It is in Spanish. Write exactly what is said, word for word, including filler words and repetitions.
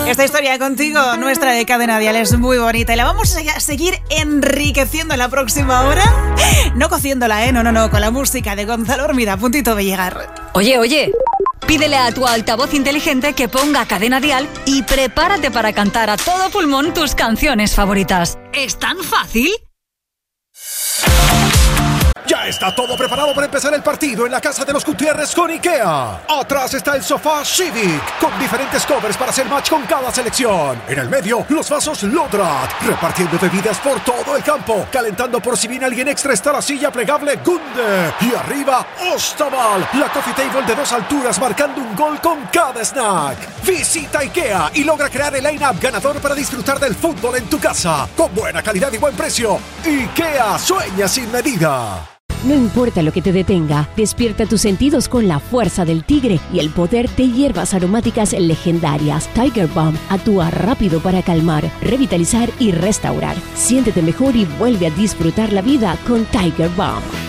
Esta historia contigo, nuestra de Cadena Dial, es muy bonita y la vamos a seguir enriqueciendo en la próxima hora. No cociéndola, ¿eh? No, no, no, con la música de Gonzalo Hermida, a puntito de llegar. Oye, oye, pídele a tu altavoz inteligente que ponga Cadena Dial y prepárate para cantar a todo pulmón tus canciones favoritas. ¿Es tan fácil? Ya está todo preparado para empezar el partido en la casa de los Gutiérrez con IKEA. Atrás está el sofá Civic, con diferentes covers para hacer match con cada selección. En el medio, los vasos Lodrat, repartiendo bebidas por todo el campo. Calentando por si viene alguien extra está la silla plegable Gunde. Y arriba, Ostaval, la coffee table de dos alturas marcando un gol con cada snack. Visita IKEA y logra crear el line-up ganador para disfrutar del fútbol en tu casa. Con buena calidad y buen precio. IKEA, sueña sin medida. No importa lo que te detenga, despierta tus sentidos con la fuerza del tigre y el poder de hierbas aromáticas legendarias. Tiger Balm actúa rápido para calmar, revitalizar y restaurar. Siéntete mejor y vuelve a disfrutar la vida con Tiger Balm.